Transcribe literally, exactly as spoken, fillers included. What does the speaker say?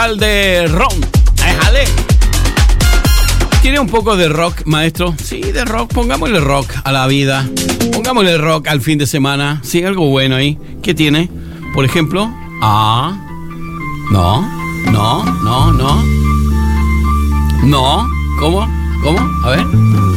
Al de rock. Déjale. ¿Quiere un poco de rock, maestro? Sí, de rock. Pongámosle rock a la vida. Pongámosle rock al fin de semana. Sí, algo bueno ahí. ¿Qué tiene? Por ejemplo. Ah. No. No, no, no. No. ¿Cómo? ¿Cómo? A ver.